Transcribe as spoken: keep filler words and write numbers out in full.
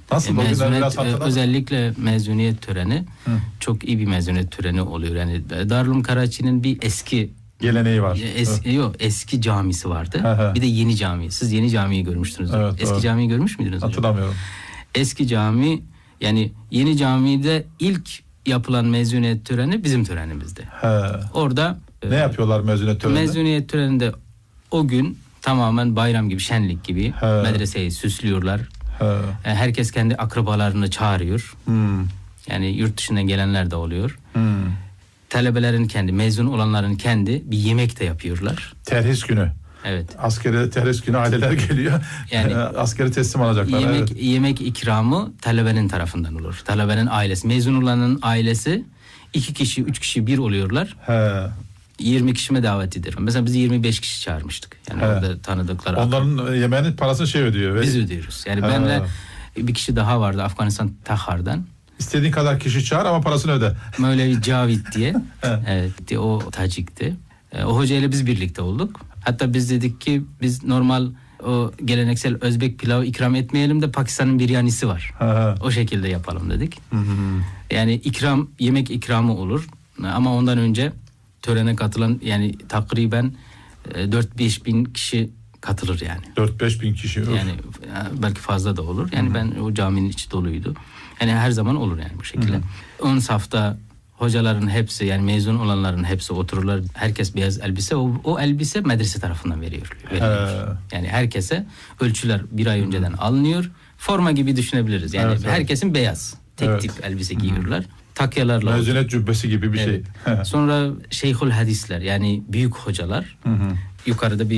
Nasıl? E, O günler mezuniyet, biraz e, hatırlar. özellikle mezuniyet töreni Hı. çok iyi bir mezuniyet töreni oluyor. Yani Darülüm Karaçi'nin bir eski Geleneği var. Es, yok, eski camisi vardı. Hı hı. Bir de yeni cami. Siz yeni camiyi görmüştünüz. Evet, eski doğru. camiyi görmüş müydünüz hocam? Hatırlamıyorum. Eski cami, yani yeni camide ilk yapılan mezuniyet töreni bizim törenimizdi. He. Orada Ne e, yapıyorlar mezuniyet töreninde? Mezuniyet töreninde o gün tamamen bayram gibi, şenlik gibi He. medreseyi süslüyorlar. He. E, Herkes kendi akrabalarını çağırıyor. Hmm. Yani yurt dışından gelenler de oluyor. Hmm. Talebelerin kendi, mezun olanların kendi bir yemek de yapıyorlar. Terhis günü. Evet. Askeri terhis günü aileler geliyor. Yani askeri teslim alacaklar. Yemek Evet. yemek ikramı talebenin tarafından olur. Talebenin ailesi, mezun olanın ailesi iki kişi, üç kişi bir oluyorlar. He. yirmi kişi mi davet edilir? Mesela biz yirmi beş kişi çağırmıştık. Yani He. orada tanıdıklar. Onların yemeğinin parasını şey ödüyor. Biz ödüyoruz. Yani He. benle bir kişi daha vardı Afganistan Tahar'dan. İstediğin kadar kişi çağır ama parasını öde. Mevlevi Cavit diye. Evet, o Tacik'ti. E, O hocayla biz birlikte olduk. Hatta biz dedik ki biz normal o geleneksel Özbek pilavı ikram etmeyelim de Pakistan'ın biryanisi var. He. O şekilde yapalım dedik. Hı hı. Yani ikram, yemek ikramı olur. Ama ondan önce törene katılan, yani takriben dört beş bin kişi katılır yani. dört beş bin kişi. Yani belki fazla da olur. Yani ben o caminin içi doluydu. Yani her zaman olur yani bu şekilde. on safta hocaların hepsi, yani mezun olanların hepsi otururlar. Herkes beyaz elbise. O, o elbise medrese tarafından veriyor. veriliyor. Yani herkese ölçüler bir ay önceden alınıyor. Forma gibi düşünebiliriz. Yani Evet, evet. herkesin beyaz. Tek Evet. tip elbise giyiyorlar. Takyalarla. Mezuniyet cübbesi gibi bir Evet. şey. Sonra şeyhül hadisler, yani büyük hocalar. Hı hı. Yukarıda bir